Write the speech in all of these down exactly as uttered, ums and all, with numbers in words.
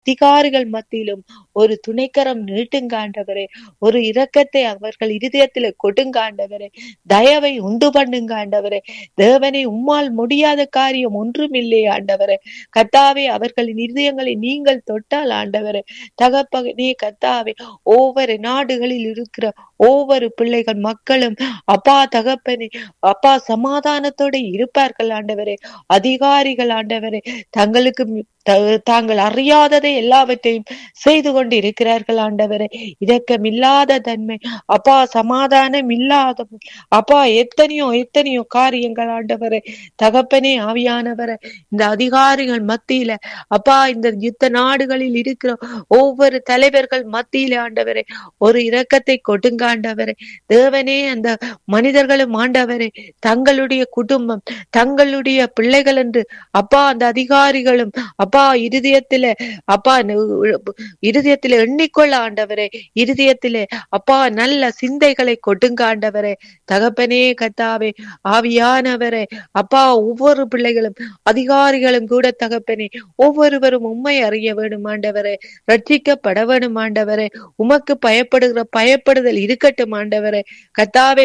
அதிகாரிகள் மத்தியிலும் ஒரு துணைக்கரம் நீட்டுங்காண்டவரே. ஒரு இரக்கத்தை அவர்கள் இருதயத்தில கொடுங்காண்டவரே. தயவை உண்டு பண்ணுங்காண்டவரே. தேவனை உம்மால் முடியாத காரியம் ஒன்றும் இல்லை ஆண்டவரே. கர்த்தாவே, அவர்களின் இருதயங்களை நீங்கள் தொட்டால் ஆண்டவரே, தகப்பனே கர்த்தாவே, ஒவ்வொரு நாடுகளில் இருக்கிற ஒவ்வொரு பிள்ளைகள் மக்களும் அப்பா தகப்பனே அப்பா சமாதானத்தோட இருப்பார்கள் ஆண்டவரே. அதிகாரிகள் ஆண்டவரே, தங்களுக்கு தாங்கள் அறியாததை எல்லாவற்றையும் செய்து கொண்டு இருக்கிறார்கள் ஆண்டவரே. இரக்கம் இல்லாத தன்மை அப்பா, சமாதானம் இல்லாத அப்பா, எத்தனையோ எத்தனையோ காரியங்கள் ஆண்டவரே. தகப்பனே ஆவியானவரே, இந்த அதிகாரிகள் மத்தியில அப்பா, இந்த யுத்த நாடுகளில் இருக்கிற ஒவ்வொரு தலைவர்கள் மத்தியில ஆண்டவரே, ஒரு இரக்கத்தை கொடுங்க ஆண்டவரே. தேவனே, அந்த மனிதர்களும் ஆண்டவரே, தங்களுடைய குடும்பம் தங்களுடைய பிள்ளைகள் என்று அப்பா, அந்த அதிகாரிகளும் அப்பா இருதயத்தில அப்பா இருதயத்தில எண்ணிக்கொள்ள ஆண்டவரே. இருதயத்திலே அப்பா நல்ல சிந்தைகளை கொடுங்க ஆண்டவரே. தகப்பனே கர்த்தாவே, ஆவியானவரே அப்பா, ஒவ்வொரு பிள்ளைகளும் அதிகாரிகளும் கூட தகப்பனே, ஒவ்வொருவரும் உம்மை அறிய வேண்டும் ஆண்டவரே. ரட்சிக்கப்பட வேண்டும் ஆண்டவரே. உமக்கு பயப்படுகிற பயப்படுதல் இருக்கட்டும் ஆண்டவரே. கர்த்தாவே,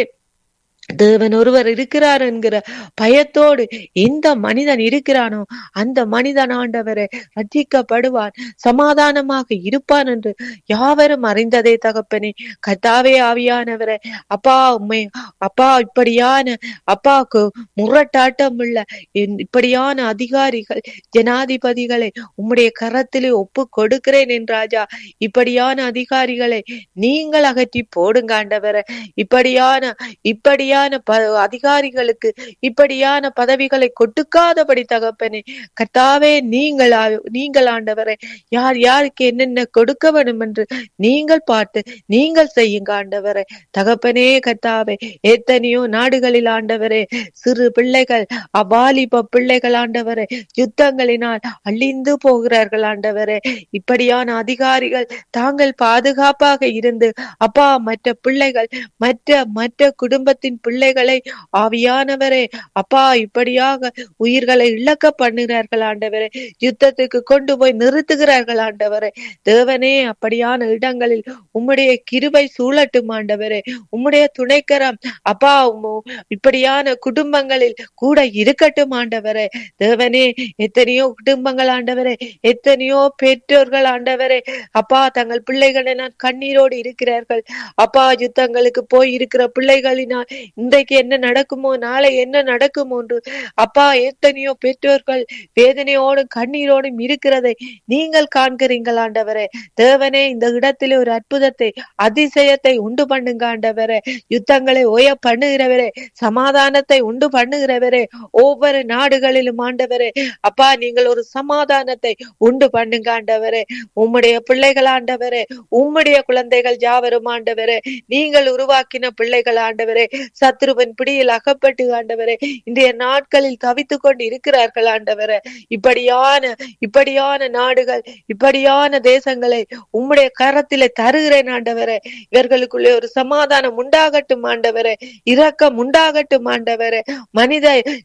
தேவன் ஒருவர் இருக்கிறார் என்கிற பயத்தோடு எந்த மனிதன் இருக்கிறானோ அந்த மனிதன் ஆண்டவரே ரட்சிக்கப்படுவான், சமாதானமாக இருப்பான் என்று யாவரும் அறிந்ததே தகப்பனே. கர்த்தாவே ஆவியானவரே அப்பா, உண்மை அப்பா, இப்படியான அப்பாக்கு முரட்டாட்டம் உள்ள இப்படியான அதிகாரிகள் ஜனாதிபதிகளை உம்முடைய கரத்திலே ஒப்பு கொடுக்கிறேன் என்றாஜா. இப்படியான அதிகாரிகளை நீங்கள் அகற்றி போடுங்க ஆண்டவரே. இப்படியான இப்படியான அதிகாரிகளுக்கு இப்படியான பதவிகளை கொடுக்காதபடி தகப்பனே கர்த்தாவே, நீங்கள் நீங்கள் ஆண்டவரே, யார் யாருக்கு என்னென்ன கொடுக்க வேண்டும் என்று நீங்கள் பார்த்து நீங்கள் செய்யுங்க ஆண்டவரே. தகப்பனே கர்த்தாவே, எத்தனையோ நாடுகளில் ஆண்டவரே சிறு பிள்ளைகள் அபாலிப பிள்ளைகள் ஆண்டவரே யுத்தங்களினால் அழிந்து போகிறார்கள் ஆண்டவரே. இப்படியான அதிகாரிகள் தாங்கள் பாதுகாப்பாக இருந்து அப்பா, மற்ற பிள்ளைகள் மற்ற மற்ற குடும்பத்தின் பிள்ளைகளை ஆவியானவரே அப்பா இப்படியாக உயிர்களை இழக்க பண்ணுகிறார்கள் ஆண்டவரே. யுத்தத்துக்கு கொண்டு போய் நிறுத்துகிறார்கள் ஆண்டவரே. தேவனே, அப்படியான இடங்களில் உம்முடைய கிருபை சூழட்டும் ஆண்டவரே. உம்முடைய துணைக்கரம் அப்பா இப்படியான குடும்பங்களில் கூட இருக்கட்டும் ஆண்டவரே. தேவனே, எத்தனையோ குடும்பங்கள் ஆண்டவரே, எத்தனையோ பெற்றோர்கள் ஆண்டவரே அப்பா, தங்கள் பிள்ளைகளை நான் கண்ணீரோடு இருக்கிறார்கள் அப்பா. யுத்தங்களுக்கு போய் இருக்கிற பிள்ளைகளினால் இன்றைக்கு என்ன நடக்குமோ, நாளை என்ன நடக்குமோ என்று அப்பா, எத்தனையோ பெற்றோர்கள் வேதனையோடும் கண்ணீரோடும் இருக்கிறதை நீங்கள் காண்கிறீங்கள் ஆண்டவரே. தேவனே, இந்த இடத்திலே ஒரு அற்புதத்தை அதிசயத்தை உண்டு பண்ணுங்க ஆண்டவரே. யுத்தங்களை ஓய பண்ணுகிறவரே, சமாதானத்தை உண்டு பண்ணுகிறவரே, ஒவ்வொரு நாடுகளிலும் ஆண்டவரே அப்பா, நீங்கள் ஒரு சமாதானத்தை உண்டு பண்ணுங்க ஆண்டவரே. உம்முடைய பிள்ளைகள் ஆண்டவரே, உம்முடைய குழந்தைகள் யாவரும் ஆண்டவரே, நீங்கள் உருவாக்கின பிள்ளைகள் ஆண்டவரே, சத்ருவின் பிடியில் அகப்பட்டு ஆண்டவரே இன்றைய நாட்களில் தவித்துக் கொண்டு இருக்கிறார்கள் ஆண்டவரே. இப்படியான இப்படியான நாடுகள் இப்படியான தேசங்களை உம்முடைய கரத்திலே தருகிறேன் ஆண்டவரே. இவர்களுக்குள்ளே ஒரு சமாதானம் உண்டாகட்டும் ஆண்டவரே, இரக்கம் உண்டாகட்டும் ஆண்டவரே, மனித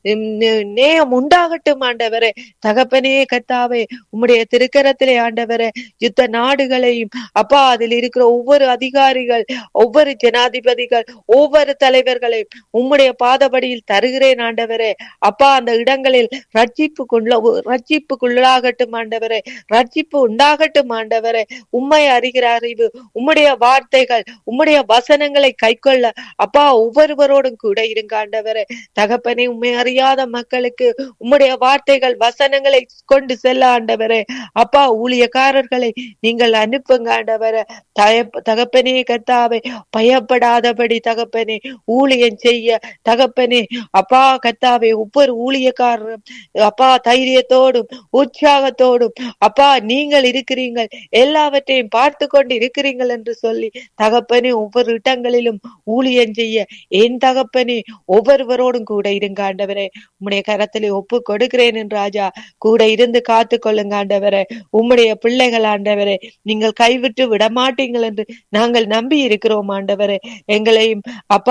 நேயம் உண்டாகட்டும் ஆண்டவரே. தகப்பனே கர்த்தாவே, உம்முடைய திருக்கரத்திலே ஆண்டவரே யுத்த நாடுகளையும் அப்பா, அதில் இருக்கிற ஒவ்வொரு அதிகாரிகள், ஒவ்வொரு ஜனாதிபதிகள், ஒவ்வொரு தலைவர்களை உம்முடைய பாதபடியில் தருகிறேன் ஆண்டவரே. அப்பா, அந்த இடங்களில் ரட்சிப்புக்குள்ள ரட்சிப்புக்குள்ளாகட்டும் ஆண்டவரே, ரட்சிப்பு உண்டாகட்டும் ஆண்டவரே. உம்மை அறிகிற அறிவு, உம்முடைய வார்த்தைகள், உம்முடைய வசனங்களை கைக்கொள்ள அப்பா ஒவ்வொருவரோடும் கூட இருங்க ஆண்டவரே. தகப்பனே, உம்மை அறியாத மக்களுக்கு உம்முடைய வார்த்தைகள் வசனங்களை கொண்டு செல்ல ஆண்டவரே அப்பா, ஊழியக்காரர்களை நீங்கள் அனுப்புங்க ஆண்டவரே. தகப்பனே கர்த்தாவே, பயப்படாதபடி தகப்பனே ஊழியம் செய்ய தகப்பனே அப்பா கர்த்தாவே, ஒவ்வொரு ஊழியக்காரரும் அப்பா தைரியத்தோடும் உற்சாகத்தோடும் அப்பா நீங்கள் இருக்கிறீர்கள், எல்லாவற்றையும் பார்த்து கொண்டு இருக்கிறீர்கள் என்று சொல்லி தகப்பனே ஒவ்வொரு இடங்களிலும் ஊழியம் செய்ய என் தகப்பனே ஒவ்வொருவரோடும் கூட இருங்க ஆண்டவரே. உம்முடைய கரத்திலே ஒப்பு கொடுக்கிறேன் என்று ராஜா, கூட இருந்து காத்து கொள்ளுங்க ஆண்டவரே. உம்முடைய பிள்ளைகள் ஆண்டவரே, நீங்கள் கைவிட்டு விடமாட்டீங்கள் என்று நாங்கள் நம்பி இருக்கிறோம் ஆண்டவரே. எங்களையும் அப்பா ஒப்பு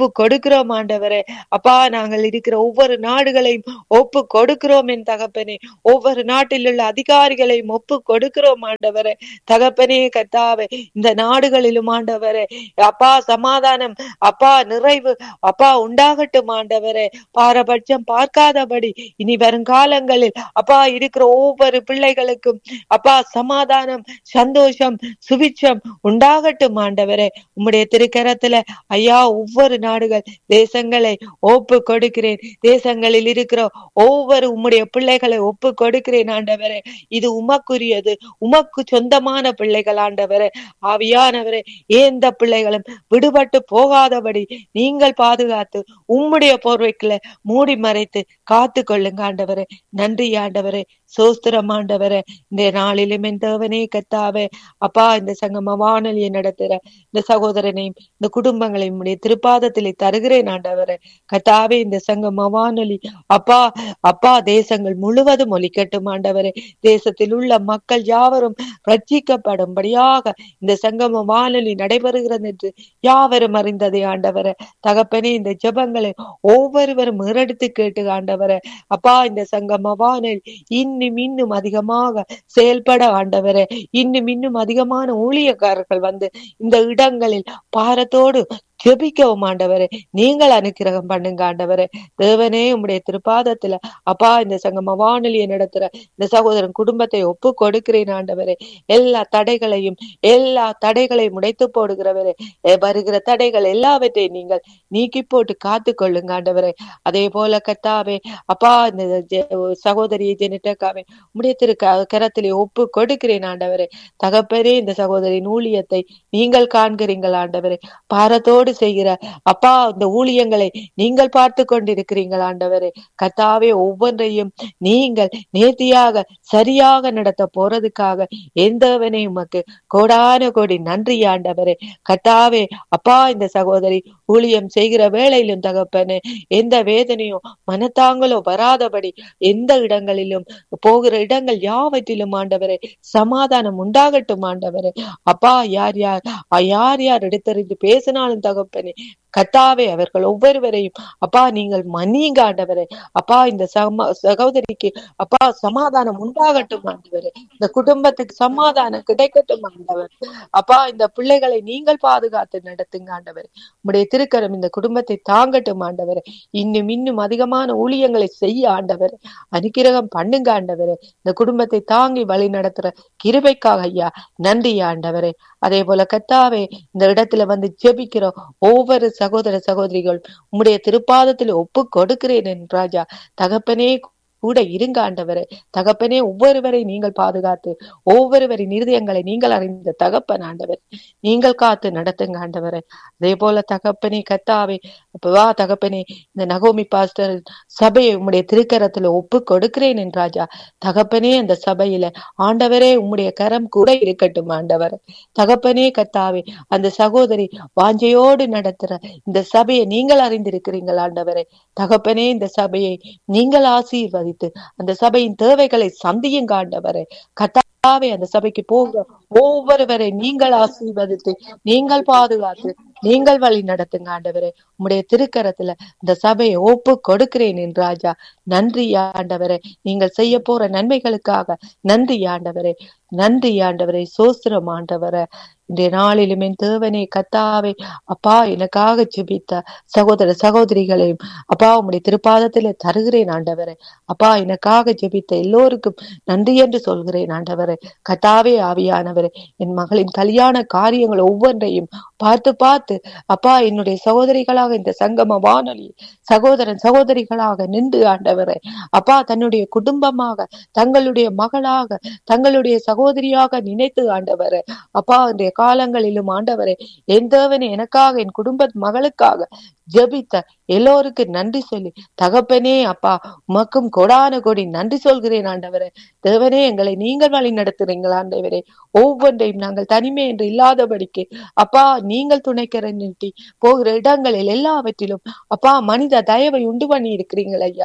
கொடுக்கிறோம் ஆண்டவரே. அப்பா, நாங்கள் இருக்கிற ஒவ்வொரு நாடுகளையும் ஒப்பு கொடுக்கிறோம் என் தகப்பனே. ஒவ்வொரு நாட்டில் உள்ள அதிகாரிகளையும் ஒப்பு கொடுக்கிறோம் ஆண்டவரே. தகப்பனே கர்த்தாவே, இந்த நாடுகளிலும் ஆண்டவரே அப்பா சமாதானம், அப்பா நிறைவு, அப்பா உண்டாகட்டும் ஆண்டவரே. பாரபட்சம் பார்க்காதபடி இனி வருங்காலங்களில் அப்பா இருக்கிற ஒவ்வொரு பிள்ளைகளுக்கும் அப்பா சமாதானம், சந்தோஷம், சுபிட்சம் உண்டாகட்டும் ஆண்டவரே. உம்முடைய திருக்கரத்துல ஐயா ஒவ்வொரு நாடுகள் தேசங்களை ஒப்பு கொடுக்கிறேன். தேசங்களில் இருக்கிற ஒவ்வொரு உம்முடைய பிள்ளைகளை ஒப்பு கொடுக்கிறேன் ஆண்டவரே. இது உமக்குரியது, உமக்கு சொந்தமான பிள்ளைகள் ஆண்டவரே. ஆவியானவரே, எந்த பிள்ளைகளும் விடுபட்டு போகாதபடி நீங்கள் பாதுகாத்து உம்முடைய போர்வைக்குள்ள மூடி மறைத்து காத்து கொள்ளுங்க ஆண்டவரே. நன்றி ஆண்டவரே, சோஸ்திரம் ஆண்டவரே. இந்த நாளிலும் என் தேவனே கர்த்தாவே, அப்பா இந்த சங்கம வானொலியை நடத்துற இந்த சகோதரனையும் இந்த குடும்பங்களையும் உடைய திருப்பாதத்திலே தருகிறேன் ஆண்டவரே. கர்த்தாவே, இந்த சங்கம வானொலி அப்பா அப்பா தேசங்கள் முழுவதும் ஒலிக்கட்டும் ஆண்டவரே. தேசத்தில் உள்ள மக்கள் யாவரும் ரட்சிக்கப்படும்படியாக இந்த சங்கம வானொலி நடைபெறுகிறது என்று யாவரும் அறிந்ததே ஆண்டவரே. தகப்பனே, இந்த ஜெபங்களை ஒவ்வொருவரும் ஏறெடுத்து கேட்டு ஆண்டவரே அப்பா இந்த சங்கம வானொலி இன்னும் இன்னும் அதிகமாக செயல்பட ஆண்டவரே. இன்னும் இன்னும் அதிகமான ஊழியக்காரர்கள் வந்து இந்த இடங்களில் பாரத்தோடு ஜெபிக்கவும் ஆண்டவரே நீங்கள் அனுக்கிரகம் பண்ணுங்க ஆண்டவரே. தேவனே, உம்முடைய திருப்பாதத்துல அப்பா இந்த சங்கம வானொலியை நடத்துற இந்த சகோதரன் குடும்பத்தை ஒப்பு கொடுக்கிறேன் ஆண்டவரே. எல்லா தடைகளையும் எல்லா தடைகளையும் உடைத்து போடுகிறவரே, வருகிற தடைகள் எல்லாவற்றையும் நீங்கள் நீக்கி போட்டு காத்து கொள்ளுங்க ஆண்டவரே. அதே போல கர்த்தாவே அப்பா இந்த சகோதரியை ஜெனிட்டக்காவே உம்முடைய திரு கரத்திலே ஒப்பு கொடுக்கிறேன் ஆண்டவரே. தகப்பனே, இந்த சகோதரின் ஊழியத்தை நீங்கள் காண்கிறீங்கள் ஆண்டவரே. பாரத்தோடு செய்கிற அப்பா இந்த ஊழியங்களை நீங்கள் பார்த்து கொண்டிருக்கிறீர்கள் ஆண்டவரே. கர்த்தாவே, ஒவ்வொன்றையும் நீங்கள் நேர்த்தியாக சரியாக நடத்த போறதுக்காக எந்தவனே உமக்கு கோடான கோடி நன்றி ஆண்டவரே. கர்த்தாவே அப்பா இந்த சகோதரி ஊழியம் செய்கிற வேளையிலும் தகப்பனே எந்த வேதனையோ மனத்தாங்களோ வராதபடி எந்த இடங்களிலும் போகிற இடங்கள் யாவற்றிலும் ஆண்டவரே சமாதானம் உண்டாகட்டும் ஆண்டவரே. அப்பா யார் யார் யார் யார் எடுத்தறிந்து பேசினாலும் தகப்பனே கர்த்தாவே அவர்கள் ஒவ்வொருவரையும் அப்பா நீங்கள் மன்னிங்க ஆண்டவரே. அப்பா இந்த சகோதரிக்கு அப்பா சமாதானம் உண்டாகட்டும் ஆண்டவரே. இந்த குடும்பத்துக்கு சமாதானம் கிடைக்கட்டும் ஆண்டவர். அப்பா இந்த பிள்ளைகளை நீங்கள் பாதுகாத்து நடத்துங்க ஆண்டவரே. உம்முடைய திருக்கரம் இந்த குடும்பத்தை தாங்கட்டும் ஆண்டவரே. இன்னும் இன்னும் அதிகமான ஊழியங்களை செய்ய ஆண்டவரே அனுக்கிரகம் பண்ணுங்க ஆண்டவரே. இந்த குடும்பத்தை தாங்கி வழி நடத்துற கிருபைக்காக ஐயா நன்றி ஆண்டவரே. அதே போல கர்த்தாவே, இந்த இடத்துல வந்து ஜெபிக்கிற ஒவ்வொரு சகோதர சகோதரிகள் உம்முடைய திருப்பாதத்தில் ஒப்பு கொடுக்கிறேன் என் ராஜா. தகப்பனே கூட இருங்க ஆண்டவரே. தகப்பனே, ஒவ்வொருவரை நீங்கள் பாதுகாத்து ஒவ்வொருவரின் இருதயங்களை நீங்கள் அறிந்த தகப்பன் ஆண்டவர் நீங்கள் காத்து நடத்துங்க ஆண்டவரே. அதே போல தகப்பனே கர்த்தாவே வா தகப்பனே, இந்த நகோமி பாஸ்டர் சபையை உம்முடைய திருக்கரத்துல ஒப்பு கொடுக்கிறேன் என் ராஜா. தகப்பனே, அந்த சபையில ஆண்டவரே உம்முடைய கரம் கூட இருக்கட்டும் ஆண்டவர். தகப்பனே கர்த்தாவே, அந்த சகோதரி வாஞ்சையோடு நடத்துற இந்த சபையை நீங்கள் அறிந்திருக்கிறீர்கள் ஆண்டவரே. தகப்பனே, இந்த சபையை நீங்கள் ஆசீர்வதி அந்த சபையின் தேவைகளை சந்தியுங்க ஆண்டவரே. கர்த்தாவே, அந்த சபைக்கு போக ஒவ்வொருவரை நீங்கள் ஆசீர்வதித்து நீங்கள் பாதுகாத்து நீங்கள் வழி நடத்துங்க ஆண்டவரே. உம்முடைய திருக்கரத்துல இந்த சபையை ஒப்பு கொடுக்கிறேன் என் ராஜா. நன்றி ஆண்டவரே, நீங்கள் செய்ய போற நன்மைகளுக்காக நன்றி ஆண்டவரே. நன்றி ஆண்டவரே, சோஸ்திரம் ஆண்டவரே. இன்றைய நாளிலும் என் தேவனே கர்த்தாவே அப்பா எனக்காக ஜெபித்த சகோதர சகோதரிகளையும் அப்பா உம்முடைய திருப்பாதத்திலே தருகிறேன் ஆண்டவரே. அப்பா எனக்காக ஜெபித்த எல்லோருக்கும் நன்றி என்று சொல்கிறேன் ஆண்டவரே. கர்த்தாவே, ஆவியானவரே, என் மகளின் கல்யாண காரியங்கள் ஒவ்வொன்றையும் பார்த்து பார்த்து அப்பா என்னுடைய சகோதரிகளாக இந்த சங்கம வானொலி சகோதரன் சகோதரிகளாக நின்று ஆண்டவரே அப்பா தன்னுடைய குடும்பமாக தங்களுடைய மகளாக தங்களுடைய சகோதரியாக நினைத்து ஆண்டவரே அப்பா இன்றைய காலங்களிலும் ஆண்டவரே என் தேவனே எனக்காக என் குடும்ப மகளுக்காக ஜெபித்த எல்லோருக்கும் நன்றி சொல்லி தகப்பனே அப்பா உமக்கும் கொடான கொடி நன்றி சொல்கிறேன் ஆண்டவரே. தேவனே, எங்களை நீங்கள் வழி நடத்துறீங்கள் ஆண்டவரே. ஒவ்வொன்றையும் நாங்கள் தனிமை என்று இல்லாதபடிக்கு அப்பா நீங்கள் துணைக்கரை நீட்டி போகிற இடங்களில் எல்லாவற்றிலும் அப்பா மனித தயவை உண்டு பண்ணி இருக்கிறீங்கள் ஐயா.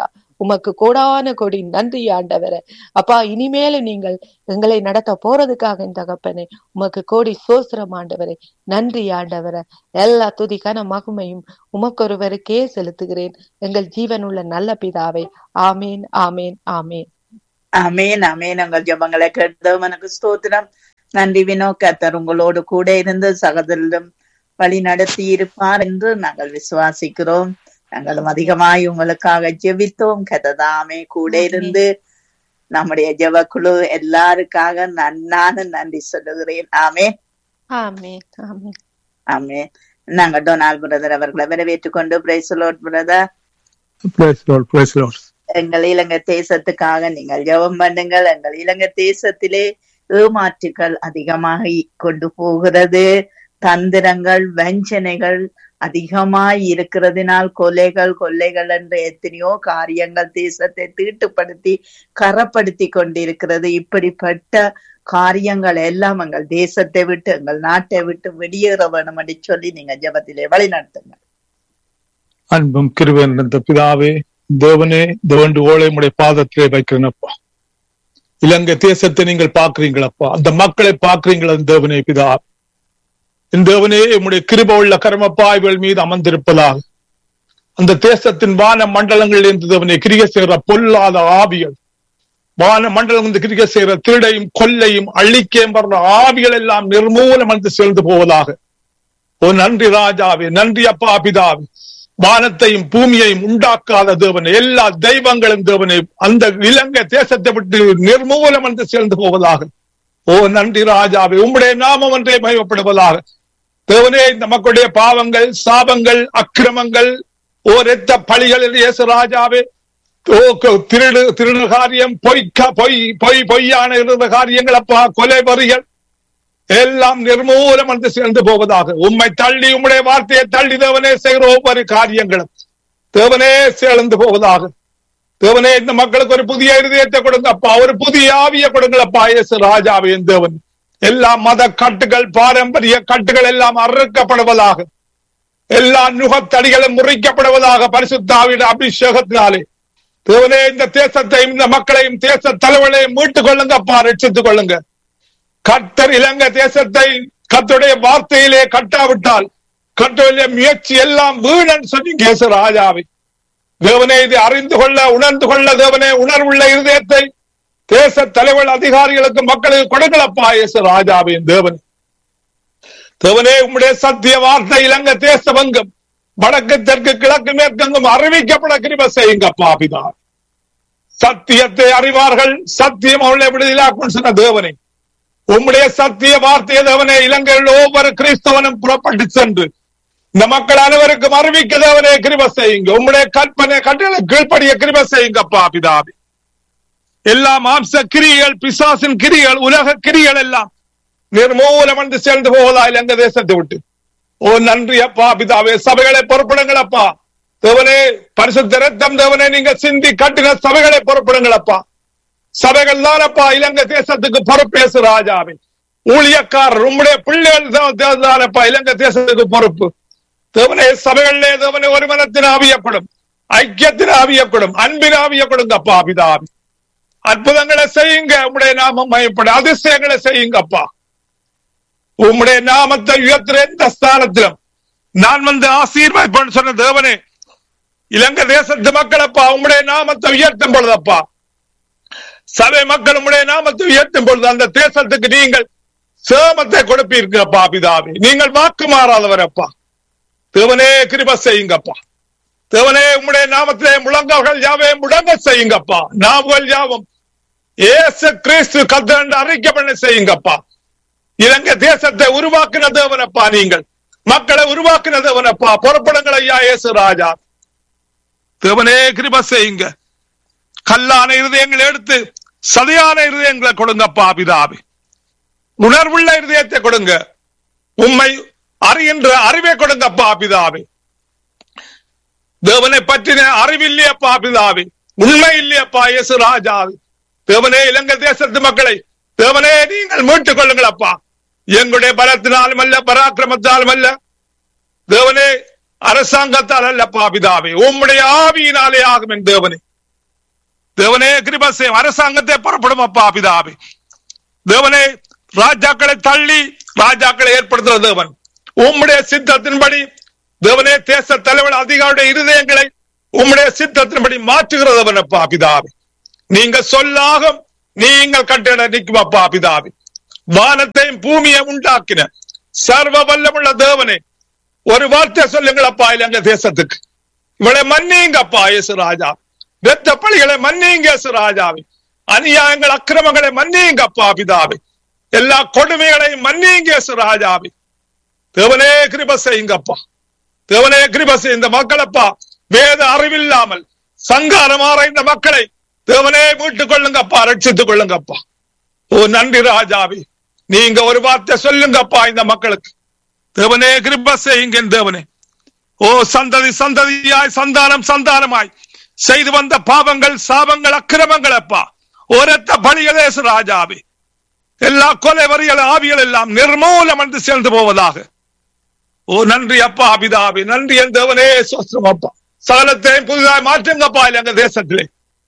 உமக்கு கோடான கோடி நன்றி ஆண்டவரே. அப்பா, இனிமேலும் நீங்கள் எங்களை நடத்த போறதுக்காக தகப்பனே உமக்கு கோடி சோஸ்திரம் ஆண்டவரே. நன்றி ஆண்டவரே. எல்லா துதிக்கான மகிமையும் உமக்கொருவருக்கே செலுத்துகிறேன் எங்கள் ஜீவன் உள்ள நல்ல பிதாவே. ஆமேன், ஆமேன், ஆமேன், ஆமேன், ஆமேன். உங்கள் ஜெபங்களை கேட்டதும் எனக்கு ஸ்தோத்திரம். நன்றி வினோ. கர்த்தர் உங்களோடு கூட இருந்து சகோதரரும் வழி நடத்தி இருப்பார் என்று நாங்கள் விசுவாசிக்கிறோம். நாங்களும் அதிகமாய் உங்களுக்காக ஜெபித்தோம். கர்த்தர் கூட இருந்து நம்முடைய ஜெபக்குழு எல்லாருக்காக நன்னான நன்றி சொல்லுகிறேன். ஆமேன், ஆமேன், ஆமேன், ஆமேன். நாங்க டொனால்ட் பிரதர் அவர்களை வரவேற்றுக் கொண்டு praise the Lord brother. Praise the Lord, praise the Lord. எங்கள் இலங்கை தேசத்துக்காக நீங்கள் ஜெபம் பண்ணுங்கள். எங்கள் இலங்கை தேசத்திலே ஏமாற்றுகள் அதிகமாக கொண்டு போகிறது. தந்திரங்கள், வஞ்சனைகள் அதிகமாய் இருக்கிறதுனால் கொலைகள் கொள்ளைகள் என்ற எத்தனையோ காரியங்கள் தேசத்தை தீட்டுப்படுத்தி கரப்படுத்தி கொண்டிருக்கிறது. இப்படிப்பட்ட காரியங்கள் எல்லாம் எங்கள் தேசத்தை விட்டு எங்கள் நாட்டை விட்டு வெளியேற வேணும் என்று சொல்லி நீங்க ஜெபத்திலே வழி நடத்துங்க. அன்பும் கிருபையும் நிறைந்த பிதாவே, தேவனே, தேவன் ஓலை உம்முடைய பாதத்திலே வைக்கிறேனப்பா. இலங்கை தேசத்தை நீங்கள் பாக்குறீங்களப்பா, அந்த மக்களை பாக்குறீங்களா தேவனே பிதா. இந்த தேவனே உம்முடைய கிருபை உள்ள கர்மப்பாய்கள் மீது அமர்ந்திருப்பதாக அந்த தேசத்தின் வான மண்டலங்களில் இருந்து தேவனே கிரியை செய்கிற பொல்லாத ஆவிகள், வான மண்டலம் வந்து கிரியை செய்கிற திருடையும் கொல்லையும் அழிக்கையும் வர்ற ஆவிகள் எல்லாம் நிர்மூலம் வந்து சேர்ந்து போவதாக. ஓ நன்றி ராஜாவே, நன்றி அப்பா பிதாவே. வானத்தையும் பூமியையும் உண்டாக்காத தேவனே, எல்லா தெய்வங்களும் தேவனே அந்த இலங்கை தேசத்தை விட்டு நிர்மூலம் வந்து சேர்ந்து போவதாக. ஓ நன்றி ராஜாவே, உம்முடைய நாமம் ஒன்றே மகிமைப்படுவதாக. தேவனே, இந்த மக்களுடைய பாவங்கள், சாபங்கள், அக்கிரமங்கள், ஓ இரத்த பழிகள் இயேசு ராஜாவே, ஓ திருடு திருடு காரியம், பொய்க்க பொய் பொய் பொய்யான இருந்த காரியங்கள் அப்பா, கொலை வரிகள் எல்லாம் நிர்மூலம் வந்து சேர்ந்து போவதாக. உம்மை தள்ளி உம்முடைய வார்த்தையை தள்ளி தேவனே செய்கிற ஒவ்வொரு காரியங்களும் தேவனே சேர்ந்து போவதாக. தேவனே, இந்த மக்களுக்கு ஒரு புதிய இருதயத்தை கொடுங்கப்பா, ஒரு புதிய ஆவியை கொடுங்களப்பா இயேசு ராஜாவே. தேவன் எல்லா மத கட்டுகள், பாரம்பரிய கட்டுகள் எல்லாம் அறுக்கப்படுவதாக. எல்லா நுகத்தடிகளும் முறிக்கப்படுவதாக பரிசுத்த ஆவியின் அபிஷேகத்தினாலே. தேவனே, இந்த தேசத்தையும் இந்த மக்களையும் தேச தலைவர்களையும் மீட்டுக் கொள்ளுங்கப்பா, ரட்சித்துக் கொள்ளுங்க. கர்த்தர் இலங்கை தேசத்தை கர்த்தருடைய வார்த்தையிலே கட்டாவிட்டால் கர்த்தருடைய முயற்சி எல்லாம் வீணன் சொல்லி இயேசு ராஜாவே. தேவனே, இதை அறிந்து கொள்ள உணர்ந்து கொள்ள தேவனே உணர்வுள்ள இருதயத்தை தேச தலைவர் அதிகாரிகளுக்கு மக்களுக்கு கொடுங்களப்பா இயேசு ராஜாவே. தேவன் தேவனே, உம்முடைய சத்திய வார்த்தை இலங்கை தேசமெங்கும் வடக்கு தெற்கு கிழக்கு மேற்கெங்கும் அறிவிக்கப்பட கிருபை செய்யுங்கப்பா பிதா. சத்தியத்தை அறிவார்கள், சத்தியம் அவளை விடுதலாக்கும் சொன்ன தேவனே, உம்முடைய சத்திய வார்த்தையை தேவனே இலங்கையில் ஒவ்வொரு கிறிஸ்தவனும் புறப்பட்டு சென்று இந்த மக்கள் அனைவருக்கும் அறிவிக்க தேவனே கிருபை செய்யுங்க. உம்முடைய கற்பனை கட்டளை கீழ்ப்படிய கிருபை செய்யுங்கப்பா பிதாவே. எல்லா மாம்ச கிரிகள், பிசாசின் கிரிகள், உலக கிரிகள் எல்லாம் நிர்மூலம் வந்து சேர்ந்து போவதா இலங்கை தேசத்தை விட்டு. ஓ நன்றி அப்பா பிதாவே. சபைகளை பொறுப்படுங்களப்பா தேவனே, பரிசுத்த இரத்தம் தேவனே நீங்க சிந்தி கட்டின சபைகளை பொறுப்படுங்களப்பா. சபைகள் தானப்பா இலங்கை தேசத்துக்கு பொறுப்பேசு ராஜாவே. ஊழியக்காரர் உம்முடைய பிள்ளைகள் தானப்பா இலங்கை தேசத்துக்கு பொறுப்பு. தேவனே, சபைகளிலே தேவனே ஒரு மனத்தின் ஆவியப்படும், ஐக்கியத்தின் ஆவியப்படும், அன்பின் ஆவியப்படுங்கப்பா பிதாவே. அற்புதங்களை செய்யுங்க, உம்முடைய நாமம் மகிமைப்படும், அதிசயங்களை செய்யுங்கப்பா. உம்முடைய நாமத்தை உயர்த்துற எந்த ஸ்தானத்திலும் நான் வந்து ஆசீர்வாதம் சொன்ன தேவனே, இலங்கை தேசத்து மக்களப்பா உம்முடைய நாமத்தை உயர்த்தும் பொழுதப்பா, சபை மக்கள் உம்முடைய நாமத்தை உயர்த்தும் பொழுது அந்த தேசத்துக்கு நீங்கள் சேமத்தை கொடுப்பீர்களப்பா பிதாவே. நீங்கள் வாக்கு மாறாதவரப்பா. தேவனே கிருபை செய்யுங்கப்பா. தேவனே, உம்முடைய நாமத்திலே முழங்கவர்கள் யாவையும் முழங்க செய்யுங்கப்பா. நாவுகள் யாவும் இயேசு கிறிஸ்து கர்த்தர் அறிக்கை செய்யுங்கப்பா. இலங்கை தேசத்தை உருவாக்கின தேவனப்பா, நீங்கள் மக்களை உருவாக்கின தேவனப்பா. புறப்படுங்கள் ஐயா இயேசு ராஜா. தேவனே கிருபை செய்யுங்க. கல்லான இருதயங்களை எடுத்து சதையான இருதயங்களை கொடுங்கப்பா பிதாவே. உணர்வுள்ள இருதயத்தை கொடுங்க. உம்மை அறிகின்ற அறிவை கொடுங்கப்பா பிதாவே. தேவனை பற்றின அறிவில்லையப்பா பிதாவே, உண்மை இல்லையப்பா இயேசு ராஜாவே. தேவனே, இலங்கை தேசத்து மக்களை தேவனே நீங்கள் மீட்டுக் கொள்ளுங்களப்பா. எங்களுடைய பலத்தினாலும் அல்ல, பராக்கிரமத்தாலும் அல்ல தேவனே, அரசாங்கத்தால் அல்லப்பா பிதாவே, உம்முடைய ஆவியினாலே ஆகும் என் தேவனே. தேவனே கிருபை செய்யும். அரசாங்கத்தை புறப்படும் அப்பா பிதாவே. தேவனே ராஜாக்களை தள்ளி ராஜாக்களை ஏற்படுத்துற தேவன். உம்முடைய சித்தத்தின்படி தேவனே தேச தலைவர் அதிகாரியுடைய இருதயங்களை உம்முடைய சித்தத்தின்படி மாற்றுகிறதவன் அப்பா பிதாவே. நீங்க சொல்லாக நீங்கள் கட்டிட நிற்கும் அப்பா பிதாவே. வானத்தையும் பூமியை உண்டாக்கின சர்வ வல்லமுள்ள தேவனே, ஒரு வார்த்தை சொல்லுங்கள் அப்பா இலங்கை தேசத்துக்கு. இவளை மன்னிங்க அப்பா இயேசு ராஜா. இரத்த பலிகளை மன்னிங்க இயேசு ராஜாவே. அநியாயங்கள் அக்கிரமங்களை மன்னிங்க அப்பா பிதாவே. எல்லா கொடுமைகளையும் மன்னிங்க இயேசு ராஜாவே. தேவனே கிருபை செய்யுங்கப்பா. தேவனே கிருபை செய்ய இந்த மக்களப்பா வேத அறிவில்லாமல் சங்காரமாற இந்த மக்களை தேவனே மீட்டுக் கொள்ளுங்கப்பா, ரட்சித்துக் கொள்ளுங்கப்பா. ஓ நன்றி ராஜாவே. நீங்க ஒரு வார்த்தை சொல்லுங்கப்பா இந்த மக்களுக்கு. தேவனே கிருபை செய்யுங்க தேவனே. ஓ சந்ததி சந்ததியாய் சந்தானம் சந்தானமாய் செய்து வந்த பாவங்கள் சாபங்கள் அக்கிரமங்கள் அப்பா ஒரத்த பலிகளே ராஜாவே. எல்லா கொலை வரிகள் ஆவிகள் எல்லாம் நிர்மூலம் என்று சேர்ந்து போவதாக. ஓ நன்றி அப்பா பிதாவே. நன்றி என் தேவனே சோஸ்திரம் அப்பா. சகலத்தையும் புதிதாய் மாற்றுங்கப்பா இலங்கை தேசத்திலே.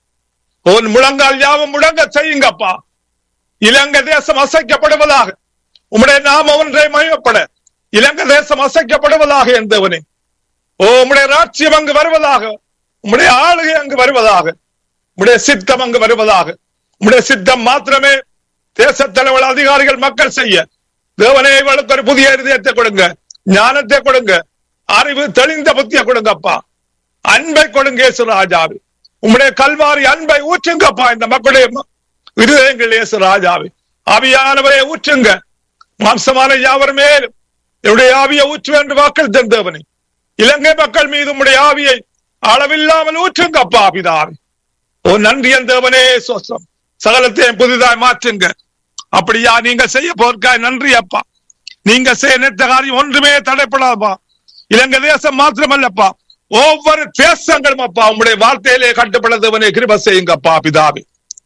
உன் முழங்கால் யாவும் முழங்க செய்யுங்கப்பா. இலங்கை தேசம் அசைக்கப்படுவதாக. உம்முடைய நாம ஒன்றை மகிமைப்பட இலங்கை தேசம் அசைக்கப்படுவதாக என் தேவனே. ஓ உம்முடைய ராட்சியம் அங்கு வருவதாக. உம்முடைய ஆளுகை அங்கு வருவதாக. உம்முடைய சித்தம் அங்கு வருவதாக. உம்முடைய சித்தம் மாத்திரமே தேச தலைவர் அதிகாரிகள் மக்கள் செய்ய தேவனே இவளுக்கு ஒரு புதிய இருதயத்தை கொடுங்க, ஞானத்தை கொடுங்க, அறிவு தெளிந்த புத்தியை கொடுங்கப்பா. அன்பை கொடுங்க இயேசு ராஜாவே. உம்முடைய கல்வாரி அன்பை ஊற்றுங்கப்பா இந்த மக்களுடைய இருதயங்கள் இயேசு ராஜாவே. ஆவியானவரை ஊற்றுங்க. மாம்சமான யாவர் மேலும் என்னுடைய ஆவியை ஊற்று என்று வாக்கள் தந்தவனே. இலங்கை மக்கள் மீது உம்முடைய ஆவியை அளவில்லாமல் ஊற்றுங்கப்பா பிதாவே. ஓ நன்றி என் தேவனே சோஸ்திரம். சகலத்தையும் புதிதாய் மாற்றுங்க. அப்படியா நீங்க செய்ய போர்க்காய் நன்றி அப்பா. நீங்க செய்ய நினைத்த காரியம் ஒன்றுமே தடைப்படாதப்பா. இலங்கை தேசம் மாத்திரமல்லப்பா, ஒவ்வொரு தேசங்களும் அப்பா உங்களுடைய வார்த்தையிலே கட்டுப்படத்தவனே கிருபை செய்யுங்கப்பா பிதாவே.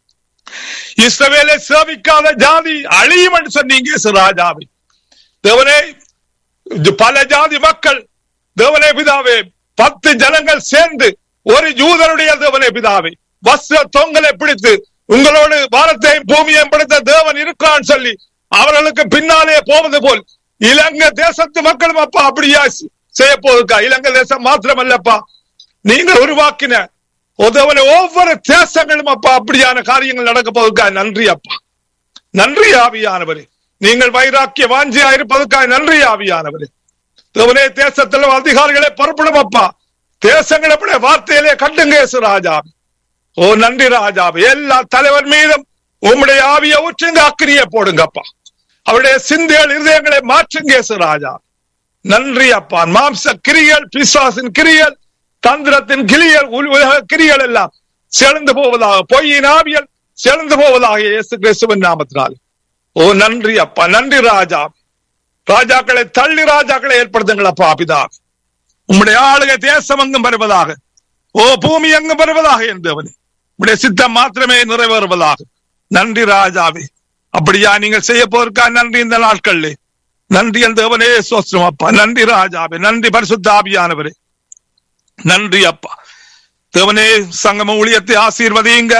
இஸ்ரவேலை சேவிக்காத ஜாதி அழியும் என்று சொன்னீங்க ராஜாவே. தேவனே பல ஜாதி மக்கள் தேவனே பிதாவே பத்து ஜனங்கள் சேர்ந்து ஒரு யூதனுடைய தேவனே பிதாவே வஸ்திர தொங்கலை பிடித்து உங்களோடு வானத்தையும் பூமியையும் படைத்த தேவன் இருக்கான்னு சொல்லி அவர்களுக்கு பின்னாலே போவது போல் இலங்கை தேசத்து மக்களும் அப்பா அப்படியா செய்ய போதுக்கா. இலங்கை தேசம் மாத்திரமல்லப்பா, நீங்கள் உருவாக்கின உதவன ஒவ்வொரு தேசங்களும் அப்பா அப்படியான காரியங்கள் நடக்க போதுக்கா. நன்றி அப்பா. நன்றி ஆவியானவரே. நீங்கள் வைராக்கிய வாஞ்சியா இருப்பதற்காக நன்றி ஆவியானவரே. தேவனே தேசத்தில் அதிகாரிகளை புறப்படும் அப்பா. தேசங்களை வார்த்தையிலே கட்டுங்க ராஜாவே. ஓ நன்றி ராஜாவே. எல்லா தலைவர் மீதும் உம்முடைய ஆவிய ஊற்றுங்க, அக்கினியை போடுங்கப்பா. அவருடைய சிந்தைகள் இருதயங்களை மாற்றுங்க ராஜா. நன்றி அப்பா. மாம்ச கிரியல், பிசாசின் கிரியல், தந்திரத்தின் கிரியல், உலக கிரியல் எல்லாம் செழுந்து போவதாக, பொய்யின் ஆவியல் செழுந்து போவதாக இயேசு கிறிஸ்துவின் நாமத்தினால். ஓ நன்றி அப்பா. நன்றி ராஜா. ராஜாக்களை தள்ளி ராஜாக்களை ஏற்படுத்துங்களப்பா பிதாவே. உம்முடைய ஆளுகை தேசம் அங்கும் வருவதாக. ஓ பூமி அங்கும் வருவதாக என்பவனே. உடைய சித்தம் மாத்திரமே நிறைவேறுவதாக. நன்றி ராஜாவே. அப்படியா நீங்கள் செய்ய போருக்கா நன்றி இந்த நாட்களிலே. நன்றி என் தேவனே சோஸ்திரம் அப்பா. நன்றி ராஜாவே. நன்றி பரிசுத்த ஆவியானவரே. நன்றி அப்பா. தேவனே சங்கம ஊழியத்தை ஆசீர்வதியுங்க.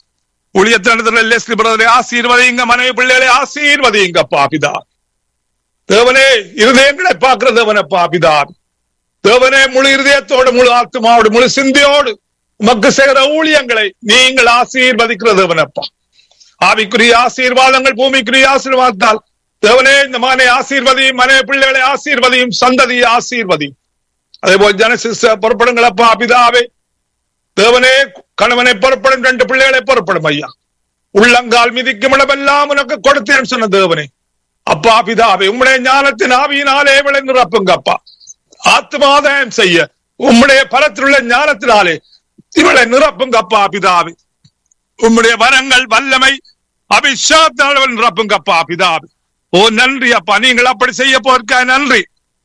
ஊழியத்தை ஆசீர்வதியுங்க. மனைவி பிள்ளைகளை ஆசீர்வதியுங்கப்பா பிதா. தேவனே இருதயங்களை பார்க்கிற தேவனப்பா பிதா. தேவனே முழு இருதயத்தோடு முழு ஆத்மாவோடு முழு சிந்தையோடு உமக்கு செய்கிற ஊழியங்களை நீங்கள் ஆசீர்வதிக்கிற தேவனப்பா. ஆவிக்குரிய ஆசீர்வாதங்கள் பூமிக்குரிய ஆசீர்வாதத்தால் தேவனே இந்த மகனை ஆசீர்வதியும், மனைவி பிள்ளைகளை ஆசீர்வதியும், சந்ததியை ஆசீர்வதியும். அதே போல் ஜனசிஸ்ட புறப்படுங்களப்பா பிதாவே. தேவனே கணவனை புறப்படும், ரெண்டு பிள்ளைகளை புறப்படும் ஐயா. உள்ளங்கால் மிதிக்கும் இடமெல்லாம் உனக்கு கொடுத்தேன்னு சொன்ன தேவனே அப்பா பிதாவே. உம்முடைய ஞானத்தின் ஆவியினாலே விளை நிரப்புங்கப்பா. ஆத்மாதாயம் செய்ய உம்முடைய பலத்திலுள்ள ஞானத்தினாலே இவளை நிரப்புங்கப்பா பிதாவே. உம்முடைய வரங்கள் வல்லமை அபிஷேகத்தால் நிரப்புங்கப்பா பிதாவே. ஓ நன்றி அப்பா. நீங்கள் அப்படி செய்ய போவதற்காக நன்றி,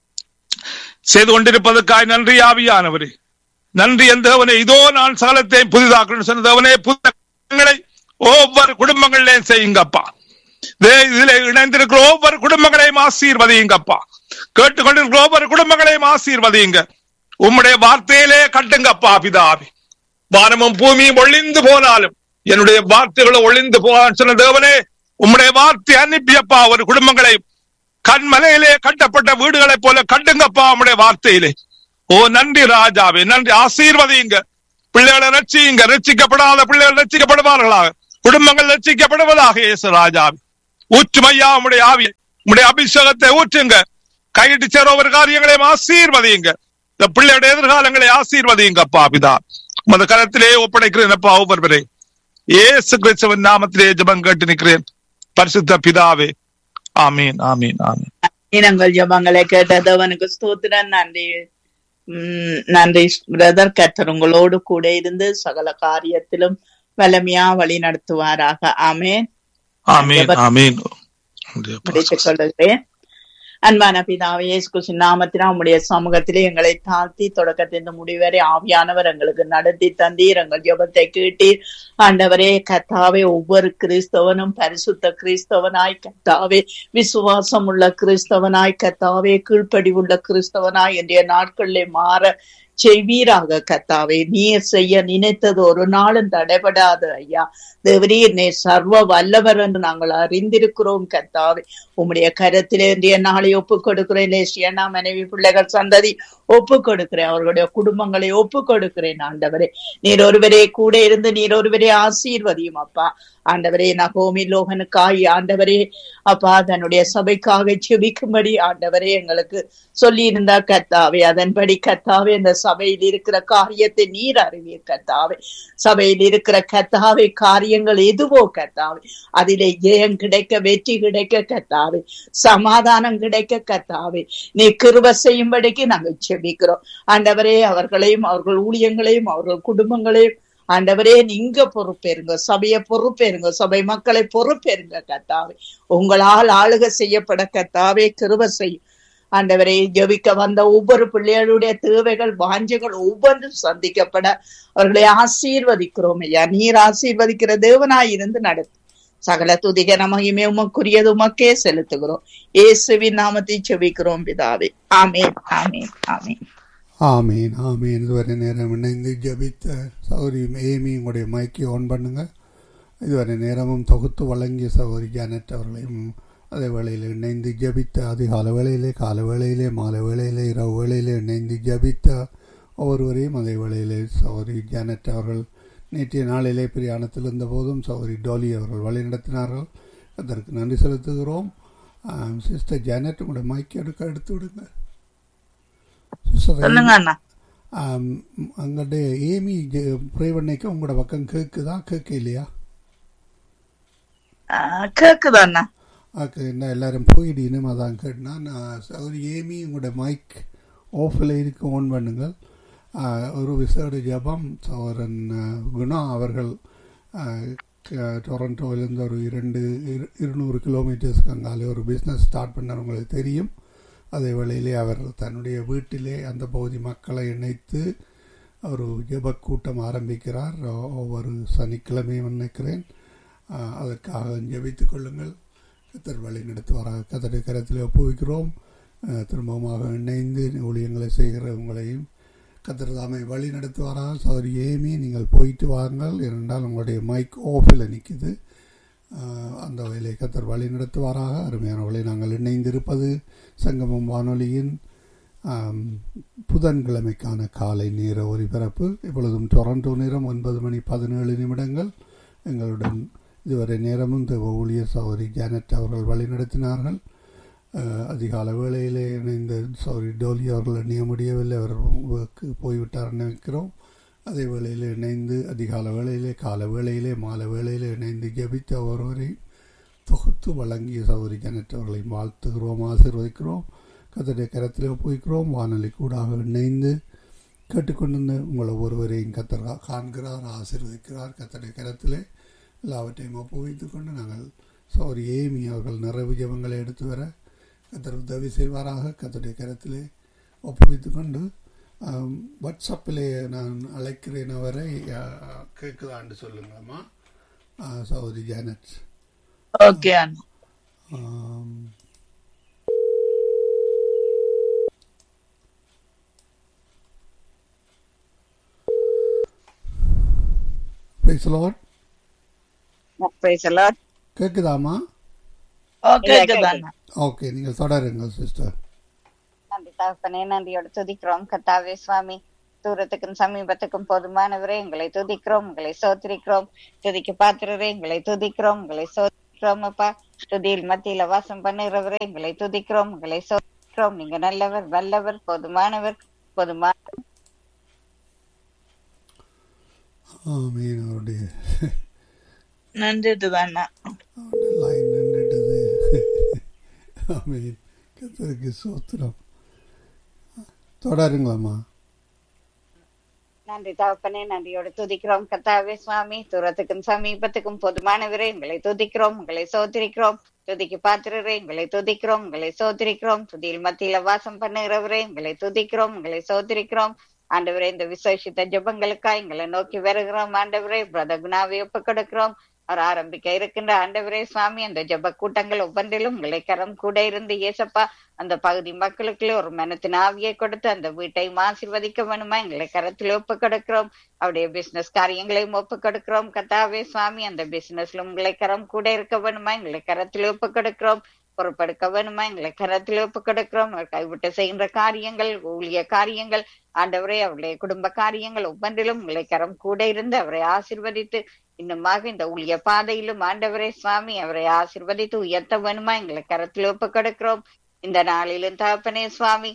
செய்து கொண்டிருப்பதற்காக நன்றி ஆவியானவரே. நன்றி என் தேவனே. இதோ நான் சகலத்தை புதிதாக்கணும் சொன்ன தேவனே, புதிய ஒவ்வொரு குடும்பங்களிலேயும் செய்யுங்கப்பா. இதில் இணைந்திருக்கிற ஒவ்வொரு குடும்பங்களையும் ஆசீர்வதியுங்கப்பா. கேட்டுக்கொண்டிருக்கிற ஒவ்வொரு குடும்பங்களையும் ஆசீர்வதியுங்க. உம்முடைய வார்த்தையிலே கட்டுங்கப்பா பிதாவே. வானமும் பூமியும் ஒளிந்து போனாலும் என்னுடைய வார்த்தைகளை ஒளிந்து போவான்னு சொன்ன தேவனே, உம்முடைய வார்த்தை அனுப்பியப்பா ஒரு குடும்பங்களை கண்மலையிலே கட்டப்பட்ட வீடுகளைப் போல கட்டுங்கப்பா உம்முடைய வார்த்தையிலே. ஓ நன்றி ராஜாவே, நன்றி. ஆசீர்வதிங்க, பிள்ளைகளை ரட்சியுங்க, ரட்சிக்கப்படாத பிள்ளைகள் ரட்சிக்கப்படுவார்களாக, குடும்பங்கள் ரட்சிக்கப்படுவதாக இயேசு ராஜாவே. ஊற்றுமையா உம்முடைய ஆவியை, உம்முடைய அபிஷேகத்தை ஊற்றுங்க. கையிட்டு சேர ஒவ்வொரு காரியங்களையும் ஆசீர்வதியுங்க. இந்த பிள்ளையுடைய எதிர்காலங்களை ஆசீர்வதியுங்கப்பா பிதா. உமது கரத்திலே ஒப்படைக்கிறேன் அப்பா ஒவ்வொருவரை. இயேசு கிறிஸ்துவின் நாமத்திலே ஜெபம் கேட்டு நிற்கிறேன் பரிசுத்த பிதாவே. ஆமீன், ஆமீன், ஆமீன். எங்கள் ஜெபங்களை கேட்டதவனுக்கு ஸ்தோத்திரம். நன்றி, உம் நன்றி பிரதர். கர்த்தர் உங்களோடு கூட இருந்து சகல காரியத்திலும் வல்லமையா வழி நடத்துவாராக. ஆமேன், ஆமீன், ஆமீன். முடித்துக் கொள்கிறேன். அன்பான பிதாவே, இயேசு கிறிஸ்துவின் நாமத்தினால் உம்முடைய சமூகத்திலே எங்களை தாழ்த்தி தொடக்கத்திலிருந்து முடிவரை ஆவியானவர் எங்களுக்கு நடத்தி தந்தீர். எங்கள் ஜெபத்தை கேட்டீர் ஆண்டவரே. கர்த்தாவே, ஒவ்வொரு கிறிஸ்தவனும் பரிசுத்த கிறிஸ்தவனாய், கர்த்தாவே விசுவாசம் உள்ள கிறிஸ்தவனாய், கர்த்தாவே கீழ்ப்படிவுள்ள கிறிஸ்தவனாய் இன்றைய நாட்களிலே மாற செய்வீராக. கர்த்தாவே, நீர் செய்ய நினைத்தது ஒரு நாளும் தடைபடாது ஐயா. தேவரீர் நீர் சர்வ வல்லவர் என்று நாங்கள் அறிந்திருக்கிறோம். கர்த்தாவே, உம்முடைய கரத்திலே இன்றைய நாளை ஒப்புக் கொடுக்கிறேன். லேசியனா மனைவி பிள்ளைகள் சந்ததி ஒப்புக் கொடுக்கிறேன். அவர்களுடைய குடும்பங்களை ஒப்புக் கொடுக்கிறேன். ஆண்டவரே, நீர் ஒருவரே கூட இருந்து நீர் ஒருவரே ஆசீர்வதியும் அப்பா. ஆண்டவரே, நகோமி லோகனுக்காய் ஆண்டவரே அப்பா தன்னுடைய சபைக்காக செபிக்கும்படி ஆண்டவரே எங்களுக்கு சொல்லி இருந்தா கர்த்தாவே. அதன்படி கர்த்தாவே இந்த சபையில் இருக்கிற காரியத்தை நீர் அறிவீர் கர்த்தாவே. சபையில் இருக்கிற கர்த்தாவே காரியங்கள் எதுவோ கர்த்தாவே அதிலே ஜெயம் கிடைக்க, வெற்றி கிடைக்க கர்த்தாவே, சமாதானம் கிடைக்க கர்த்தாவே நீ கிருபை செய்யும்படிக்கு நாங்கள் செபிக்கிறோம். ஆண்டவரே, அவர்களையும் அவர்கள் ஊழியங்களையும் அவர்கள் குடும்பங்களையும் ஆண்டவரே நீங்க பொறுப்பேருங்க. சபையை பொறுப்பேருங்க, சபை மக்களை பொறுப்பேருங்க கர்த்தாவே. உங்களால் ஆளுகை செய்யப்பட கர்த்தாவே கிருபை செய்யும். ஆண்டவரே, ஜெபிக்க வந்த ஒவ்வொரு பிள்ளைகளுடைய தேவைகள் வாஞ்சைகள் ஒவ்வொன்றும் சந்திக்கப்பட அவர்களை ஆசீர்வதிக்கிறோம் ஐயா. நீர் ஆசீர்வதிக்கிற தேவனாய் இருந்து நடத்து. சகல துதிக மகிமை உமக்குரியது உமக்கே செலுத்துகிறோம். இயேசுவின் நாமத்தை செபிக்கிறோம் பிதாவே. ஆமேன், ஆமேன், ஆமேன், ஆமீன், ஆமீன். இதுவரை நேரம் இணைந்து ஜபித்த சௌரி ஏமி உங்களுடைய மைக்கை ஆன் பண்ணுங்க. இதுவரை நேரமும் தொகுத்து வழங்கிய சௌரி ஜானட் அவர்களையும் அதே வேளையில் இணைந்து ஜபித்த அதிகால வேளையிலே, கால வேளையிலே, மாலை வேளையிலே, இரவு வேளையிலே இணைந்து ஜபித்த ஒவ்வொருவரையும் அதே வேளையிலே சௌரி ஜானட் அவர்கள் நேற்றைய நாளிலே பிரயாணத்தில் இருந்த போதும் சௌரி டோலி அவர்கள் வழிநடத்தினார்கள். அதற்கு நன்றி செலுத்துகிறோம். சிஸ்டர் ஜானட் உங்களுடைய மைக்கை எடுக்க எடுத்து விடுங்க. அங்கடைய ஏமி பிரேவண்ணைக்கு உங்களோட பக்கம் கேக்குதா கேட்க இல்லையா? கேக்குதாண்ணா? என்ன எல்லாரும் போயிடணும் அதான் கேட்டா. ஒரு ஏமி உங்களோட மைக் ஆஃபில் இருக்கு, ஆன் பண்ணுங்கள். ஒரு விசேட ஜபம் சோரன் குணா அவர்கள் டொரண்டோவிலிருந்து ஒரு இரண்டு இருநூறு கிலோமீட்டர்ஸ்க்கு அங்காலே ஒரு பிஸ்னஸ் ஸ்டார்ட் பண்ண உங்களுக்கு தெரியும். அதே வேளையிலே அவர் தன்னுடைய வீட்டிலே அந்த பகுதி மக்களை இணைத்து ஒரு ஜெப கூட்டம் ஆரம்பிக்கிறார். ஒவ்வொரு சனிக்கிழமையும் நினைக்கிறேன். அதற்காக ஜெபித்துக் கொள்ளுங்கள். கத்தர் வழி நடத்துவாராக. கத்தருடைய கரத்தில் ஒப்புவிக்கிறோம். திரும்பமாக இணைந்து ஊழியங்களை செய்கிற உங்களையும் கத்தர் தாமே வழி நடத்துவாராக. சௌரி ஏமி, நீங்கள் போயிட்டு வாருங்கள். ஏனென்றால் உங்களுடைய மைக் ஆஃபில் நிற்குது. அந்த வேலை கத்தர் வழி நடத்துவாராக. அருமையானவர்களை, நாங்கள் இணைந்திருப்பது சங்கமம் வானொலியின் புதன்கிழமைக்கான காலை நேர ஒலிபரப்பு. இப்பொழுதும் டொரண்டோ நேரம் ஒன்பது மணி பதினேழு நிமிடங்கள். எங்களுடன் இதுவரை நேரமும் தேவ ஊழியர் சௌரி ஜானட் அவர்கள் வழி நடத்தினார்கள். அதிகால வேளையிலே இணைந்த சௌரி டோலி அவர்கள் இணைய முடியவில்லை, அவர் போய்விட்டார் நினைக்கிறோம். அதே வேளையில் இணைந்து அதிகால வேளையிலே, கால வேளையிலே, மாலை வேளையிலே இணைந்து ஜபித்த ஒருவரை தொகுத்து வழங்கிய சௌரி ஜானட் அவர்களையும் வாழ்த்துகிறோம், ஆசீர்வதிக்கிறோம். கத்தருடைய கரத்தில் ஒப்புவிக்கிறோம். வானொலி கூடாக இணைந்து கேட்டுக்கொண்டிருந்த உங்களை ஒருவரையும் கத்தர் காண்கிறார், ஆசீர்வதிக்கிறார். கத்தருடைய கரத்திலே எல்லாவற்றையும் ஒப்புவித்து கொண்டு நாங்கள் சௌரி ஏமி அவர்கள் நிறைவு ஜபங்களை எடுத்து வர கத்தர் உதவி செய்வாராக. கத்தருடைய கரத்திலே ஒப்புவித்து கொண்டு வாட்ஸ்அப்பிலே நான் அழைக்கிறேன். அவரை கேட்குதான்னு சொல்லுங்கம்மா சௌரி Janet. Okay. Praise the Lord. Praise the Lord. கேக்குதாமா? Okay okay, நீங்கள் தொடருங்கள் சிஸ்டர். நன்றி தகப்பனே, நன்றியோடு துதிக்கிறோம் கர்த்தாவே சுவாமி. தூரத்துக்கும் சமீபத்துக்கும் போதுமானவரே, எங்களை துதிக்கிறோம், உங்களை சோத்திரிக்கிறோம். துதிக்கு பாத்திரரே, எங்களை துதிக்கிறோம், உங்களை சோத்திரிக்கிறோம் அப்பா. துதியில் மத்தியில வாசம் பண்ணுகிறவரே, எங்களை துதிக்கிறோம், உங்களை சோத்திரிக்கிறோம். நீங்க நல்லவர், வல்லவர், போதுமானவர், போதுமான. ஆமீன். அவருடைய நன்றிட்டு தானா லைன் நின்றுட்டது. ஆமீன். கர்த்தருக்கு ஸ்தோத்திரம். தொடருங்களாம்மா. நன்றி தகப்பனே, நன்றியோடு துதிக்கிறோம் கர்த்தாவே சுவாமி. தூரத்துக்கும் சமீபத்துக்கும் போதுமானவரே, எங்களை துதிக்கிறோம், உங்களை சோத்திரிக்கிறோம். துதிக்கு பாத்திரரே, எங்களை துதிக்கிறோம், உங்களை சோத்திரிக்கிறோம். துதியில் மத்தியில வாசம் பண்ணுகிறவரே, எங்களை துதிக்கிறோம், உங்களை சோத்திரிக்கிறோம். ஆண்டவரே, இந்த விசேஷித்த ஜெபங்களுக்கா எங்களை நோக்கி வருகிறோம். ஆண்டவரே, பிரதர் குணாவை ஒப்பு கொடுக்கிறோம். அவர் ஆரம்பிக்க இருக்கின்ற ஆண்டவரே சுவாமி, அந்த ஜெப கூட்டங்கள் ஒவ்வொன்றிலும் உங்களை கரம் கூட இருந்து ஏசப்பா அந்த பகுதி மக்களுக்குள்ள ஒரு மனத்தின் ஆவியை கொடுத்து அந்த வீட்டையும் ஆசீர்வதிக்க வேணுமா எங்களை கரத்தில் ஒப்பு கொடுக்கிறோம். அவருடைய பிசினஸ் காரியங்களையும் ஒப்பு கொடுக்கிறோம் கர்த்தாவே சுவாமி. அந்த பிசினஸ்ல உங்களை கரம் கூட இருக்க வேணுமா எங்களை கரத்தில் ஒப்பு கொடுக்கிறோம். பொறுப்படுக்க வேணுமா எங்களை கரத்தில் ஒப்பு கொடுக்கிறோம். அவர் கைவிட்டு செய்கின்ற காரியங்கள், ஊழிய காரியங்கள், ஆண்டவரே அவருடைய குடும்ப காரியங்கள் ஒவ்வொன்றிலும் உங்களை கரம் கூட இருந்து அவரை ஆசீர்வதித்து இன்னுமாக இந்த ஊழிய பாதையிலும் ஆண்டவரே சுவாமி அவரை ஆசீர்வதித்து உயர்த்த வேணுமா எங்களை கரத்தில் ஒப்பு கொடுக்கிறோம். இந்த நாளிலும் தகப்பனே சுவாமி,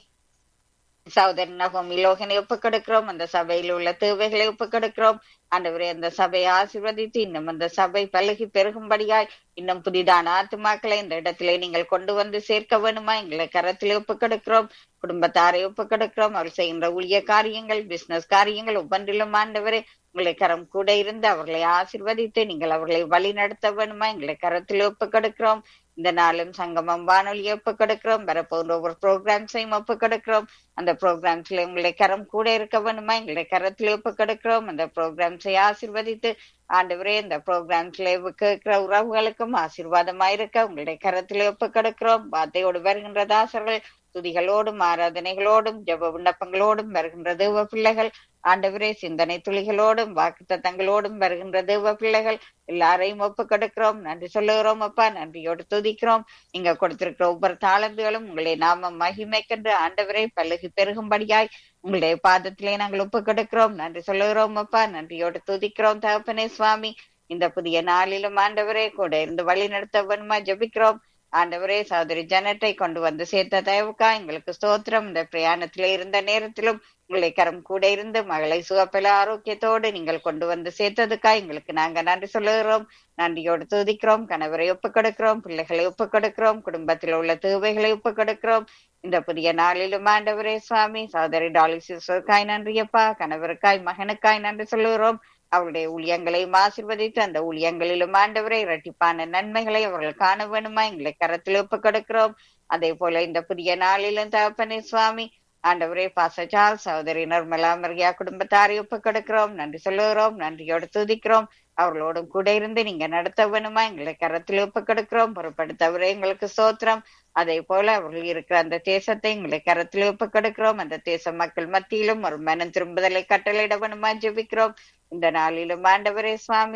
சகோதரன் நகோமி லோகனை ஒப்பு கொடுக்கிறோம். அந்த சபையில் உள்ள தேவைகளை ஒப்பு கொடுக்கிறோம். ஆண்டவரே, அந்த சபையை ஆசீர்வதித்து இன்னும் அந்த சபை பழகி பெருகும்படியாய் இன்னும் புதிதான ஆத்துமாக்களை இந்த இடத்திலே நீங்கள் கொண்டு வந்து சேர்க்க வேணுமா எங்களை கரத்திலே ஒப்பு கொடுக்கிறோம். குடும்பத்தாரை ஒப்பு கொடுக்கிறோம். அவர் செய்கின்ற ஊழிய காரியங்கள், பிசினஸ் காரியங்கள் ஒவ்வொன்றிலும் ஆண்டவரே உங்களை கரம் கூட இருந்து அவர்களை ஆசீர்வதித்து நீங்கள் அவர்களை வழி நடத்த வேணுமா எங்களை கரத்தில் ஒப்பு கொடுக்கிறோம். இந்த நாளும் சங்கமம் வானொலியை ஒப்பு கொடுக்கிறோம். வரப்போன்ற ஒவ்வொரு ப்ரோக்ராம்ஸையும் ஒப்பு கொடுக்கிறோம். அந்த ப்ரோக்ராம்ஸ்ல உங்களை கரம் கூட இருக்க வேணுமா எங்களை கரத்தில் ஒப்பு கொடுக்கிறோம். அந்த ப்ரோக்ராம்ஸை ஆசீர்வதித்து ஆண்டவரே இந்த ப்ரோக்ராம்ஸ்ல கேட்கிற உறவுகளுக்கும் ஆசீர்வாதமாயிருக்க உங்களுடைய கரத்திலே ஒப்பு கொடுக்கிறோம். வார்த்தையோடு வருகின்ற தாசர்கள் துதிகளோடும் ஆராதனைகளோடும் ஜெப விண்ணப்பங்களோடும் வருகின்ற தேவ பிள்ளைகள், ஆண்டவரே சிந்தனை துளிகளோடும் வாக்குத்தத்தங்களோடும் வருகின்ற தேவ பிள்ளைகள் எல்லாரையும் ஒப்பு கொடுக்கிறோம். நன்றி சொல்லுகிறோம் அப்பா. நன்றியோடு துதிக்கிறோம். நீங்க கொடுத்திருக்கிற ஒவ்வொரு தாளந்துகளும் உங்களை நாம மகிமைக்கென்று ஆண்டவரை பல்லுகி பெருகும்படியாய் உங்களுடைய பாதத்திலே நாங்கள் ஒப்பு கொடுக்கிறோம். நன்றி சொல்லுகிறோம் அப்பா. நன்றியோடு துதிக்கிறோம் தகப்பனே சுவாமி. இந்த புதிய நாளிலும் ஆண்டவரே கூட இருந்து வழி நடத்த வேணுமா ஜெபிக்கிறோம். ஆண்டவரே, சகோதரி ஜனத்தை கொண்டு வந்து சேர்த்த தயவுக்கா எங்களுக்கு ஸ்தோத்திரம். இந்த பிரயாணத்திலே இருந்த நேரத்திலும் உங்களை கரம் கூட இருந்து மகளை சுகப்பல ஆரோக்கியத்தோடு நீங்கள் கொண்டு வந்து சேர்த்ததுக்கா எங்களுக்கு நாங்க நன்றி சொல்லுகிறோம். நன்றியோடு துதிக்கிறோம். கணவரை ஒப்பு கொடுக்கிறோம், பிள்ளைகளை ஒப்பு கொடுக்கிறோம், குடும்பத்தில் உள்ள தேவைகளை ஒப்பு கொடுக்கிறோம். இந்த புதிய நாளிலும் ஆண்டவரே சுவாமி, சகோதரி டாலி சிஸ்டருக்காய் நன்றியப்பா, கணவருக்காய் மகனுக்காய் நன்றி சொல்லுகிறோம். அவருடைய ஊழியங்களையும் ஆசீர்வதித்து அந்த ஊழியங்களிலும் ஆண்டவரை இரட்டிப்பான நன்மைகளை அவர்கள் காண வேணுமா எங்களை கரத்தில் ஒப்பு கொடுக்கிறோம். அதே போல இந்த புதிய நாளிலும் தகப்பனே சுவாமி, ஆண்டவரே பாசச்சால் சகோதரி நிர்மலா மரியா குடும்பத்தாரை ஒப்பு கொடுக்கிறோம். நன்றி சொல்லுகிறோம். நன்றியோடு துதிக்கிறோம். அவர்களோடும் கூட இருந்து நீங்க நடத்த வேணுமா எங்களை கரத்தில் ஒப்பு கொடுக்கிறோம். பொறுப்படுத்தவரே எங்களுக்கு சோத்திரம். அதே போல அவர்கள் இருக்கிற அந்த தேசத்தை எங்களை கரத்தில் ஒப்பு கொடுக்கிறோம். அந்த தேச மக்கள் மத்தியிலும் ஒரு மனம் திரும்புதலை கட்டளையிட வேணுமா ஜெபிக்கிறோம். இந்த நாளிலும் ஆண்டவரே சுவாமி,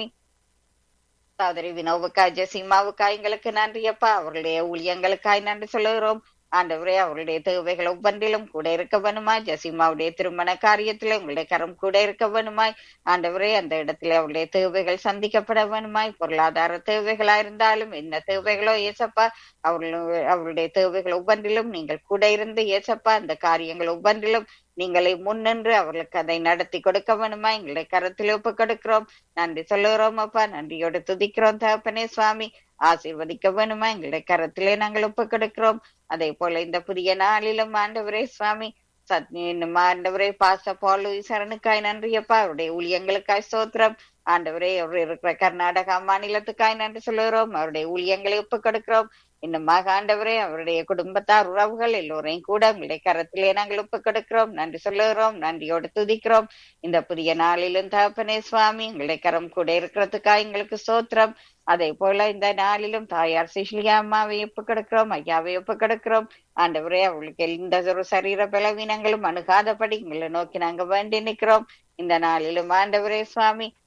சகோதரி வினோவுக்காய் ஜெசிமாவுக்காய் எங்களுக்கு நன்றியப்பா. அவர்களுடைய ஊழியங்களுக்காய் நன்றி சொல்லுகிறோம். ஆண்டவரே, அவருடைய தேவைகள் ஒவ்வொன்றிலும் கூட இருக்க வேணுமாய். ஜெசிமாவுடைய திருமண காரியத்துல உங்களுடைய கரம் கூட இருக்க வேணுமாய். ஆண்டவரே, அந்த இடத்துல அவருடைய தேவைகள் சந்திக்கப்பட வேணுமாய். பொருளாதார தேவைகளா இருந்தாலும் என்ன தேவைகளோ ஏசப்பா, அவர்களுடைய அவருடைய தேவைகள் ஒவ்வொன்றிலும் நீங்கள் கூட இருந்து ஏசப்பா அந்த காரியங்கள் ஒவ்வொன்றிலும் நீங்களை முன்னின்று அவர்களுக்கு அதை நடத்தி கொடுக்க வேணுமா எங்களுடைய கரத்தில் ஒப்பு கொடுக்கிறோம். நன்றி சொல்லுகிறோம் அப்பா. நன்றியோடு துதிக்கிறோம் தகப்பனே சுவாமி. ஆசீர்வதிக்க வேணுமா எங்களுடைய கரத்திலே நாங்கள் ஒப்பு கொடுக்கிறோம். அதே போல இந்த புதிய நாளிலும் ஆண்டவரே சுவாமி, சத்யம் ஆண்டவரே பாச பாலு சரணுக்காய் நன்றியப்பா. அவருடைய ஊழியங்களுக்காய் ஸ்தோத்திரம். ஆண்டவரே, அவர் இருக்கிற கர்நாடகா மாநிலத்துக்காய் நன்றி சொல்லுகிறோம். அவருடைய ஊழியங்களை ஒப்பு கொடுக்கிறோம். இன்னுமாக ஆண்டவரே, அவருடைய குடும்பத்தார் உறவுகள் எல்லோரையும் கூட உங்களுடைய கரத்திலே நாங்கள் ஒப்பு கொடுக்கிறோம். நன்றி சொல்லுகிறோம். நன்றியோடு துதிக்கிறோம். இந்த புதிய நாளிலும் தகப்பனே சுவாமி, உங்களுடைய கரம் கூட இருக்கிறதுக்காக எங்களுக்கு ஸ்தோத்திரம். அதே போல இந்த நாளிலும் தாயார் சிஷ்லியா அம்மாவை ஒப்பு கொடுக்கிறோம், ஐயாவை ஒப்பு கொடுக்கிறோம். ஆண்டவரே, அவர்களுக்கு எந்த ஒரு சரீர பலவீனங்களும் அணுகாதபடி உங்களை நோக்கி நாங்க வேண்டி நிற்கிறோம். இந்த நாளிலும் ஆண்டவரே சுவாமி,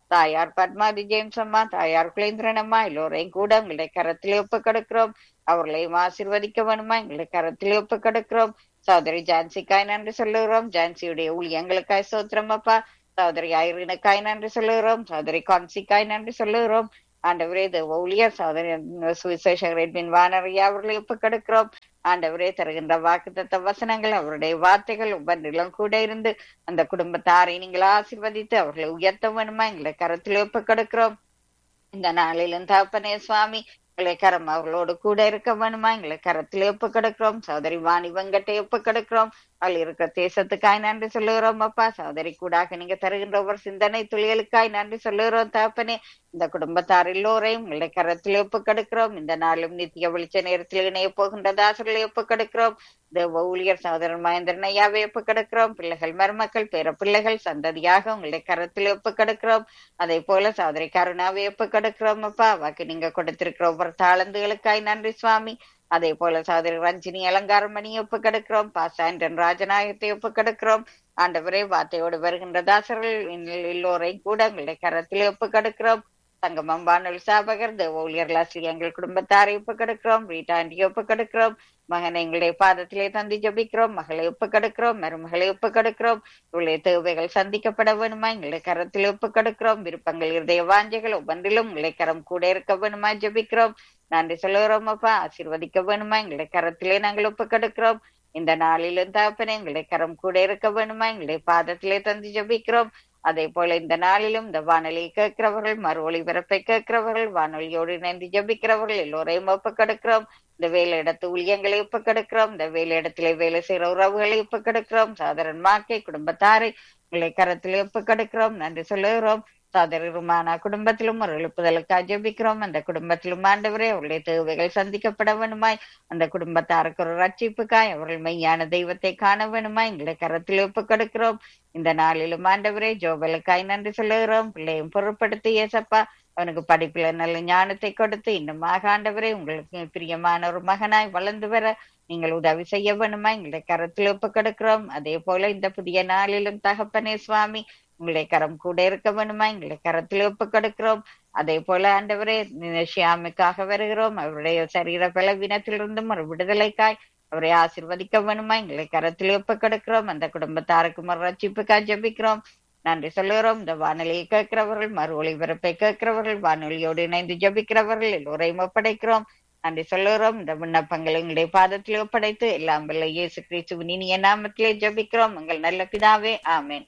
தாயார் பத்மாதி ஜேம்ஸ் அம்மா, தாயார் குலேந்திரன் அம்மா எல்லோரையும் கூட எங்களுடைய கரத்திலே ஒப்பு கொடுக்கிறோம். அவர்களையும் ஆசீர்வதிக்க வேணுமா எங்களுடைய கரத்திலே ஒப்பு கொடுக்கிறோம். சகோதரி ஜான்சிக்காய் நன்றி சொல்லுகிறோம். ஜான்சியுடைய ஊழியங்களுக்காய் ஸ்தோத்திரம் அப்பா. சகோதரி ஐரினுக்காய் நன்றி சொல்லுகிறோம். சகோதரி கான்சிக்காய் நன்றி சொல்லுகிறோம். ஆண்டவரே தேவ ஊழியர் சகோதரி சுவிசேஷகர் எட்வின் வானரியா அவர்களை ஒப்பு கொடுக்கிறோம். ஆண்டவரே தருகின்ற வாக்குத்தத்த வசனங்கள் அவருடைய வார்த்தைகள் ஒவ்வொன்றிலும் கூட இருந்து அந்த குடும்பத்தாரை நீங்கள் ஆசீர்வதித்து அவர்களை உயர்த்த வேணுமா எங்களை கரத்தில் ஒப்பு கொடுக்கிறோம். இந்த நாளிலும் தகப்பனே சுவாமி எங்களை கரம் அவர்களோடு கூட இருக்க வேணுமா எங்களை கரத்திலே ஒப்பு கொடுக்கிறோம். சகோதரி வாணி வெங்கட்டை ஒப்பு கொடுக்கிறோம். அவள் இருக்கிற தேசத்துக்காய் நன்றி சொல்லுகிறோம் அப்பா. சகோதரி கூடாக நீங்க தருகின்ற ஒவ்வொரு சிந்தனை துளிகளுக்காய் நன்றி சொல்லுகிறோம் தகப்பனே. இந்த குடும்பத்தார் எல்லோரையும் உங்களை கரத்திலே ஒப்பு கொடுக்கிறோம். இந்த நாளும் நித்திய வெளிச்ச நேரத்தில் இணைய போகின்ற தாசர்களை ஒப்பு கொடுக்கிறோம். தேவ ஊழியர் சகோதரன் மகேந்திரன் ஐயாவை ஒப்பு கொடுக்கிறோம். பிள்ளைகள் மருமக்கள் பேர பிள்ளைகள் சந்ததியாக உங்களுடைய கரத்திலே ஒப்பு கொடுக்கிறோம். அதே போல சகோதரி கருணாவை ஒப்பு கொடுக்கிறோம் அப்பா. வாக்கு நீங்க கொடுத்திருக்கிற ஒவ்வொரு தாளந்துகளுக்காய் நன்றி சுவாமி. அதே போல சகோதரி ரஞ்சினி அலங்காரமணி ஒப்பு கொடுக்கிறோம். பாசாண்டன் ராஜநாயகத்தை ஒப்பு கொடுக்கிறோம். ஆண்டவரே வார்த்தையோடு வருகின்ற தாசர்கள் எல்லோரையும் கூட உங்களுடைய கரத்திலே ஒப்பு கொடுக்கிறோம். சங்கமம் வானொலி சாபகர் தேவ ஊழியர் லாஸ்லி எங்கள் குடும்பத்தாரை ஒப்பு கொடுக்கிறோம். வீட்டாண்டியை ஒப்பு கொடுக்கிறோம். மகனை எங்களுடைய பாதத்திலே தந்தி ஜபிக்கிறோம். மகளை ஒப்பு கொடுக்கிறோம். மருமகளை ஒப்பு கொடுக்கிறோம். இவளுடைய தேவைகள் சந்திக்கப்பட வேணுமா எங்களுடைய கரத்திலே ஒப்பு கொடுக்கிறோம். விருப்பங்கள் இருதய வாஞ்சைகள் ஒவ்வொன்றிலும் உங்களுடைய கரம் கூட இருக்க வேணுமா ஜபிக்கிறோம். நன்றி சொல்லுகிறோம் அப்பா. ஆசீர்வதிக்க வேணுமா எங்களுடைய கரத்திலே நாங்கள் ஒப்பு கொடுக்கிறோம். இந்த நாளிலும் தகப்பனே எங்களுடைய கரம் கூட இருக்க வேணுமா எங்களுடைய பாதத்திலே தந்தி ஜபிக்கிறோம். அதே போல இந்த நாளிலும் இந்த வானொலியை கேட்கிறவர்கள், மறு ஒளிபரப்பை கேட்கிறவர்கள், வானொலியோடு இணைந்து ஜபிக்கிறவர்கள் எல்லோரையும் ஒப்பு கொடுக்கிறோம். இந்த வேலையிடத்து ஊழியங்களை ஒப்பு கொடுக்கிறோம். இந்த வேலையிடத்திலே வேலை செய்கிற உறவுகளை ஒப்பு கொடுக்கிறோம். சாதாரண மாக்கை குடும்பத்தாரை உங்களை கரத்திலே ஒப்பு கொடுக்கிறோம். நன்றி சொல்லுகிறோம். சகோதரருமான குடும்பத்திலும் ஒரு எழுப்புதலுக்காக ஜெபிக்கிறோம். அந்த குடும்பத்திலும் ஆண்டவரே அவருடைய தேவைகள் சந்திக்கப்பட வேணுமாய், அந்த குடும்பத்தாருக்கு ஒரு ரட்சிப்புக்காய் அவர்கள் மெய்யான தெய்வத்தை காண வேணுமாய் எங்களை கரத்தில் ஒப்பு கொடுக்கிறோம். இந்த நாளிலும் ஆண்டவரே ஜோபலுக்காய் நன்றி சொல்லுகிறோம். பிள்ளையும் பொருட்படுத்தி ஏசப்பா அவனுக்கு படிப்புல நல்ல ஞானத்தை கொடுத்து இன்னுமாக ஆண்டவரே உங்களுக்கு பிரியமான ஒரு மகனாய் வளர்ந்து வர நீங்கள் உதவி செய்ய வேணுமா எங்களை கரத்தில் ஒப்பு கொடுக்கிறோம். அதே போல இந்த புதிய நாளிலும் தகப்பனே சுவாமி உங்களுடைய கரம் கூட இருக்க வேணுமா எங்களை கரத்தில் ஒப்பு கொடுக்கிறோம். அதே போல ஆண்டவரே ஷியாமுக்காக வருகிறோம். அவருடைய சரீர பலவீனத்திலிருந்தும் ஒரு விடுதலைக்காய் அவரை ஆசீர்வதிக்க வேணுமா எங்களை கரத்தில் ஒப்பு கொடுக்கிறோம். அந்த குடும்பத்தாருக்கும் ஒரு ரட்சிப்புக்காய் ஜெபிக்கிறோம். நன்றி சொல்லுகிறோம். இந்த வானொலியை கேட்கிறவர்கள், மறு ஒளிபரப்பை கேட்கிறவர்கள், வானொலியோடு இணைந்து ஜபிக்கிறவர்கள் எல்லோரையும் ஒப்படைக்கிறோம். நன்றி சொல்லுகிறோம். இந்த விண்ணப்பங்களை உங்களுடைய பாதத்திலே ஒப்படைத்து எல்லாம் வல்ல இயேசு கிறிஸ்துவின் இனிய நாமத்திலே ஜபிக்கிறோம் எங்கள் நல்ல பிதாவே, ஆமேன்.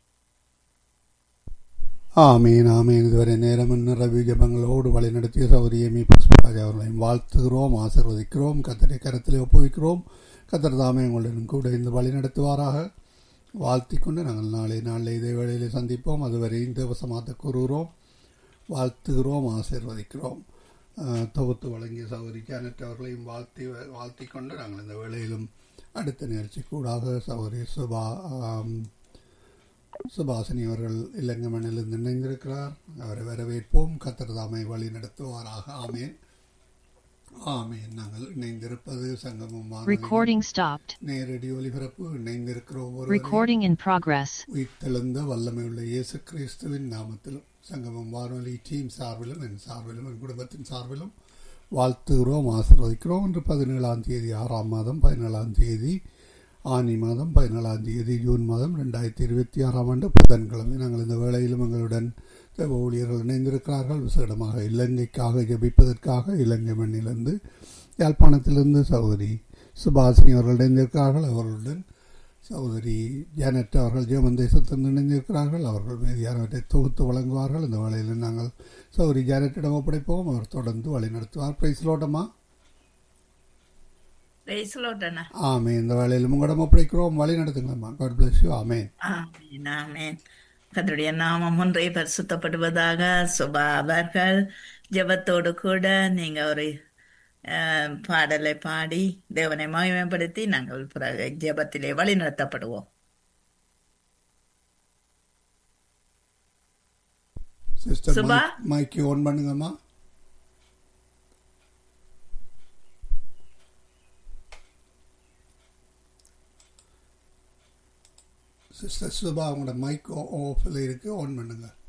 ஆமீன் ஆமீன். இதுவரை நேரம் நிறைவு ஜபங்களோடு வழிநடத்திய சௌரியமி புஷ்பராஜ் அவர்களையும் வாழ்த்துகிறோம், ஆசீர்வதிக்கிறோம். கத்தரை கரத்திலே ஒப்புவிக்கிறோம். கத்தர் தாமே உங்களுடன் கூட இந்த வழி நடத்துவாராக வாழ்த்தி கொண்டு நாங்கள் நாளை நாளில் இதே வேளையிலே சந்திப்போம். அதுவரை தேவசமாத்த கூறுகிறோம், வாழ்த்துகிறோம், ஆசீர்வதிக்கிறோம். தொகுத்து வழங்கிய சௌரி ஜானட் அவர்களையும் வாழ்த்தி வாழ்த்தி கொண்டு நாங்கள் இந்த வேளையிலும் அடுத்த நிகழ்ச்சி கூடாக சௌரி சுபா சுபாசினி அவர்கள் இலங்கமனிலிருந்து இணைந்திருக்கிறார். அவரை வரவேற்போம். கத்தர் தாமை வழி நடத்துவாராக. ஆமேன் ஆமேன். நாங்கள் இணைந்திருப்பது சங்கமம் நேரடி ஒலிபரப்பு. இணைந்திருக்கிற ஒவ்வொரு உயிர்த்தெழுந்த வல்லமையுள்ள இயேசு கிறிஸ்துவின் நாமத்திலும் சங்கமம் வானொலி டீம் சார்பிலும் என் சார்பிலும் என் குடும்பத்தின் சார்பிலும் வாழ்த்துகிறோம், ஆசீர்வதிக்கிறோம். இன்று பதினேழாம் தேதி ஆறாம் மாதம் பதினேழாம் தேதி ஆனி மாதம் பதினேழாம் தேதி ஜூன் மாதம் ரெண்டாயிரத்தி இருபத்தி ஆறாம் ஆண்டு புதன்கிழமை. நாங்கள் இந்த வேளையிலும் எங்களுடன் தேவ ஊழியர்கள் இணைந்திருக்கிறார்கள். விசேடமாக இலங்கைக்காக ஜபிப்பதற்காக இலங்கை மண்ணிலிருந்து யாழ்ப்பாணத்திலிருந்து சகோதரி சுபாசினி அவர்கள் இணைந்திருக்கிறார்கள். அவர்களுடன் சகோதரி ஜானட் அவர்கள் ஜெர்மன் தேசத்திலிருந்து இணைந்திருக்கிறார்கள். அவர்கள் மீதியானவற்றை தொகுத்து வழங்குவார்கள். இந்த வேளையில் நாங்கள் சகோதரி ஜானட்டிடம் ஒப்படைப்போம். அவர் தொடர்ந்து வழி நடத்துவார். பிரைஸ் லோட்டமா ஆமே. இந்த வேளையில் உங்களிடம் ஒப்படைக்கிறோம். வழி நடத்துங்களா. God bless you. ஆமேன் ஆமேன். கர்த்தருடைய நாமம் ஒன்றை பரிசுத்தப்படுவதாக. சுபா அவர்கள் ஜெபத்தோடு கூட நீங்க ஒரு பாடலை பாடி தேவனை மகிமைப்படுத்தி நாங்கள் ஜெபத்திலே வழி நடத்தப்படுவோம். சுபா மைக்கு ஆன் பண்ணுங்கம்மா. சிஸ்டர் சுபா உங்களோட மைக் ஆஃப்ல இருக்கு, ஆன் பண்ணுங்க.